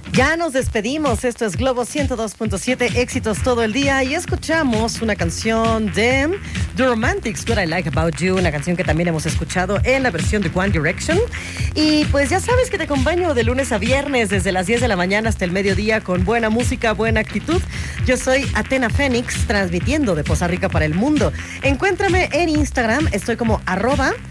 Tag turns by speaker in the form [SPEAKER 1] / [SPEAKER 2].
[SPEAKER 1] Ya nos despedimos, esto es Globo 102.7, éxitos todo el día y escuchamos una canción de The Romantics, What I Like About You, una canción que también hemos escuchado en la versión de One Direction. Y pues ya sabes que te acompaño de lunes a viernes desde las 10 de la mañana hasta el mediodía con buena música, buena actitud. Yo soy Atena Fénix, transmitiendo de Poza Rica para el mundo. Encuéntrame en Instagram, estoy como